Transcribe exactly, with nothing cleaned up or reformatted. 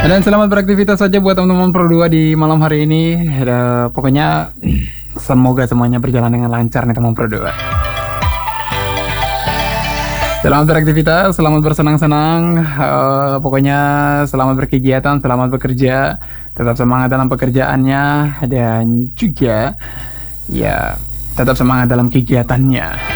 Dan selamat beraktivitas saja buat teman-teman Pro dua di malam hari ini. Ada, pokoknya semoga semuanya berjalan dengan lancar nih teman Pro dua. Selamat beraktivitas, selamat bersenang-senang. Eh, pokoknya selamat berkegiatan, selamat bekerja. Tetap semangat dalam pekerjaannya dan juga ya tetap semangat dalam kegiatannya.